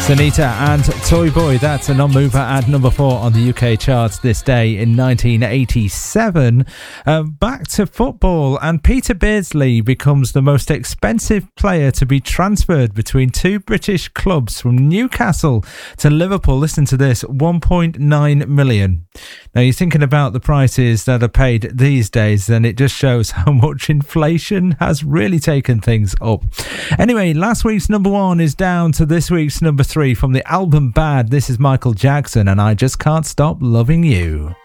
Sunita and Toy Boy, that's a non-mover at number 4 on the UK charts this day in 1987. Back to football, and Peter Beardsley becomes the most expensive player to be transferred between two British clubs from Newcastle to Liverpool. Listen to this, 1.9 million. Now you're thinking about the prices that are paid these days, and it just shows how much inflation has really taken things up. Anyway, last week's number 1 is down to this week's number 3 from the album Bad. This is Michael Jackson and I Just Can't Stop Loving You.